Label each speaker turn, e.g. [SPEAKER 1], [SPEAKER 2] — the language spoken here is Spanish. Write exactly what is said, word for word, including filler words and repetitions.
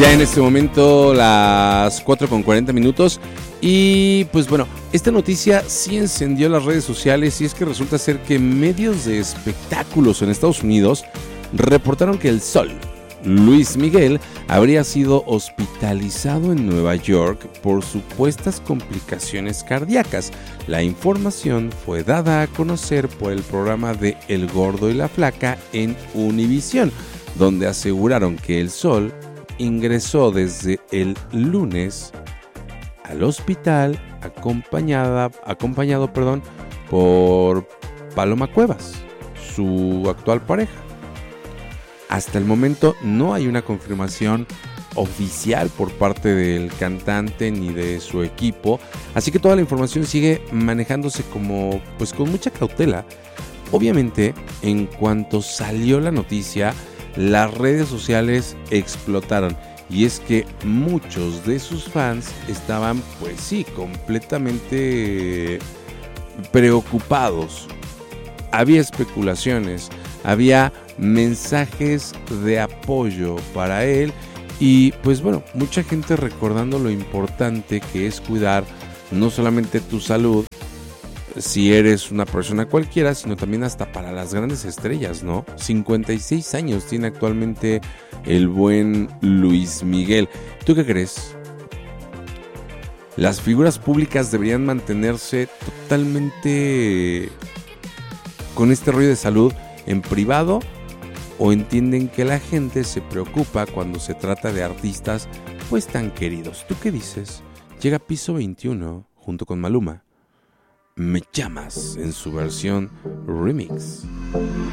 [SPEAKER 1] Ya en este momento las cuatro con cuarenta minutos y pues bueno, esta noticia sí encendió las redes sociales y es que resulta ser que medios de espectáculos en Estados Unidos reportaron que el Sol, Luis Miguel, habría sido hospitalizado en Nueva York por supuestas complicaciones cardíacas. La información fue dada a conocer por el programa de El Gordo y la Flaca en Univisión, donde aseguraron que el Sol ingresó desde el lunes al hospital acompañada, acompañado perdón, por Paloma Cuevas, su actual pareja. Hasta el momento no hay una confirmación oficial por parte del cantante ni de su equipo, así que toda la información sigue manejándose como pues con mucha cautela. Obviamente, en cuanto salió la noticia, las redes sociales explotaron y es que muchos de sus fans estaban pues sí completamente preocupados. Había especulaciones, había mensajes de apoyo para él y pues bueno, mucha gente recordando lo importante que es cuidar no solamente tu salud si eres una persona cualquiera, sino también hasta para las grandes estrellas, ¿no? cincuenta y seis años tiene actualmente el buen Luis Miguel. ¿Tú qué crees? ¿Las figuras públicas deberían mantenerse totalmente con este rollo de salud en privado o entienden que la gente se preocupa cuando se trata de artistas pues tan queridos? ¿Tú qué dices? Llega Piso veintiuno junto con Maluma. Me llamas en su versión remix.